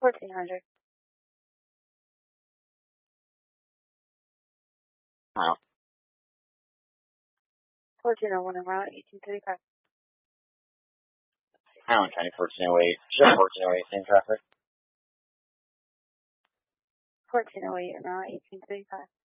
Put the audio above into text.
1400. Wow. 1401 en route, 1835. Allen County 1408. Just 1408, same traffic. 1408 en route, 1835.